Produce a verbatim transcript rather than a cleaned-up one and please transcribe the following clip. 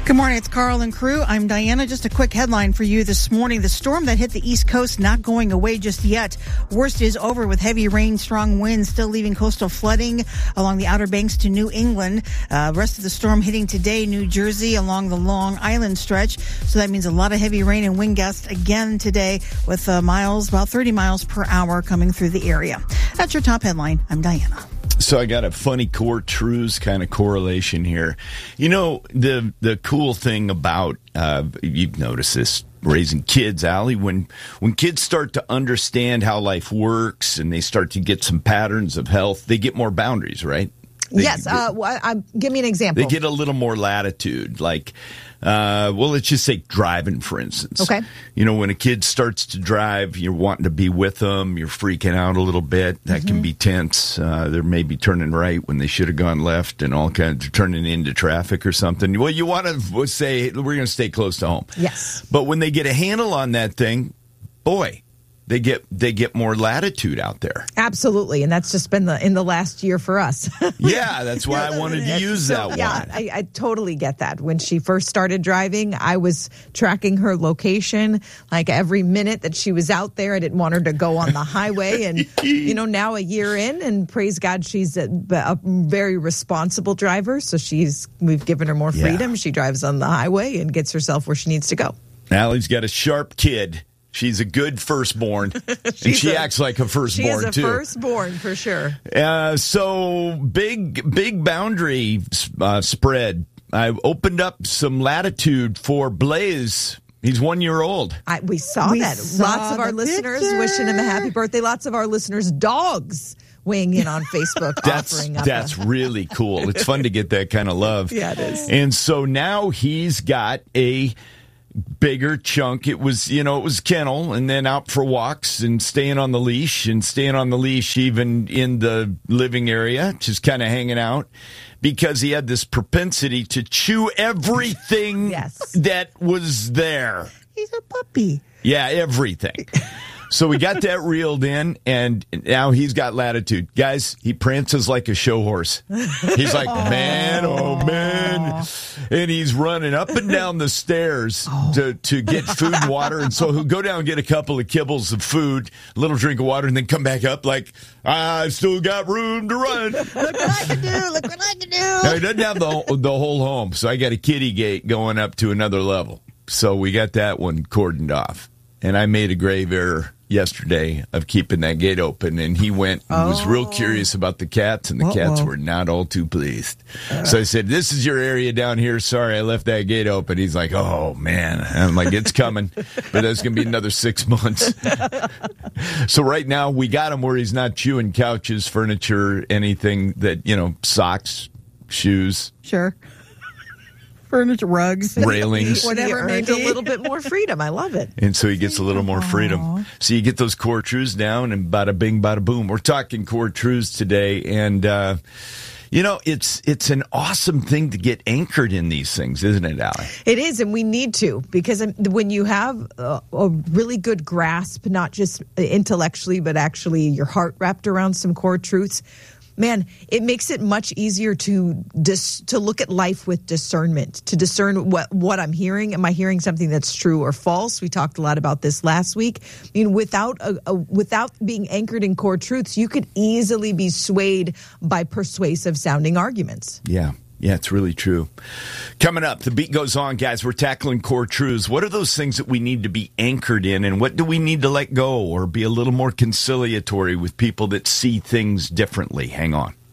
Good morning, it's Carl and crew. I'm Diana. Just a quick headline for you this morning. The storm that hit the East Coast not going away just yet. Worst is over with heavy rain, strong winds still leaving coastal flooding along the Outer Banks to New England. Uh, rest of the storm hitting today, New Jersey along the Long Island stretch. So that means a lot of heavy rain and wind gusts again today with uh, miles, about thirty miles per hour coming through the area. That's your top headline. I'm Diana. So I got a funny core truths kind of correlation here. You know, the the cool thing about, uh, you've noticed this, raising kids, Allie, when, when kids start to understand how life works and they start to get some patterns of health, they get more boundaries, right? They, yes. Uh, well, I, give me an example. They get a little more latitude. Like, uh, well, let's just say driving, for instance. Okay. You know, when a kid starts to drive, you're wanting to be with them. You're freaking out a little bit. That mm-hmm. can be tense. Uh, they're maybe turning right when they should have gone left and all kinds of turning into traffic or something. Well, you want to say, we're going to stay close to home. Yes. But when they get a handle on that thing, boy, They get they get more latitude out there. Absolutely, and that's just been the in the last year for us. Yeah, that's why I wanted to use so, that one. Yeah, I, I totally get that. When she first started driving, I was tracking her location like every minute that she was out there. I didn't want her to go on the highway, and you know, now a year in, and praise God, she's a, a very responsible driver. So she's we've given her more freedom. Yeah. She drives on the highway and gets herself where she needs to go. Allie's got a sharp kid. She's a good firstborn, and she a, acts like a firstborn, too. She's a firstborn, for sure. Uh, so, big, big boundary uh, spread. I opened up some latitude for Blaze. He's one year old. I, we saw we that. Saw Lots of our listeners picture. wishing him a happy birthday. Lots of our listeners' dogs weighing in on Facebook. That's offering up that's a- really cool. It's fun to get that kind of love. Yeah, it is. And so now he's got a bigger chunk. It was, you know, it was kennel and then out for walks and staying on the leash and staying on the leash even in the living area, just kind of hanging out because he had this propensity to chew everything yes. that was there. He's a puppy. Yeah, everything. So we got that reeled in, and now he's got latitude. Guys, he prances like a show horse. He's like, Aww. man, oh, man. And he's running up and down the stairs oh. to, to get food and water. And so he'll go down and get a couple of kibbles of food, a little drink of water, and then come back up like, I still got room to run. Look what I can do. Look what I can do. Now, he doesn't have the, the whole home, so I got a kitty gate going up to another level. So we got that one cordoned off. And I made a grave error yesterday of keeping that gate open, and he went and oh. was real curious about the cats, and the Uh-oh. cats were not all too pleased. Uh. So I said, this is your area down here. Sorry, I left that gate open. He's like, oh, man. And I'm like, it's coming, but that's going to be another six months. So right now, we got him where he's not chewing couches, furniture, anything that, you know, socks, shoes. Sure. Furniture, rugs, railings, whatever. Maybe a little bit more freedom. I love it. And so he gets a little more freedom. So you get those core truths down, and bada bing, bada boom. We're talking core truths today, and uh, you know it's it's an awesome thing to get anchored in these things, isn't it, Allie? It is, and we need to, because when you have a, a really good grasp, not just intellectually, but actually your heart wrapped around some core truths. Man, it makes it much easier to dis- to look at life with discernment, to discern what, what I'm hearing. Am I hearing something that's true or false? We talked a lot about this last week. I mean, without a, a, without being anchored in core truths, you could easily be swayed by persuasive sounding arguments. Yeah. Yeah, it's really true. Coming up, the beat goes on, guys. We're tackling core truths. What are those things that we need to be anchored in, and what do we need to let go or be a little more conciliatory with people that see things differently? Hang on.